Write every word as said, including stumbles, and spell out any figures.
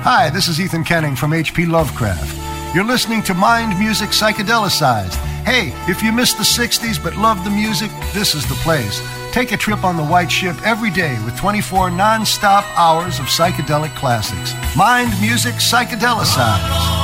Hi, this is Ethan Kenning from H P Lovecraft. You're listening to Mind Music Psychedelicized. Hey, if you missed the sixties but love the music, this is the place. Take a trip on the White Ship every day with twenty-four non-stop hours of psychedelic classics. Mind Music Psychedelicized.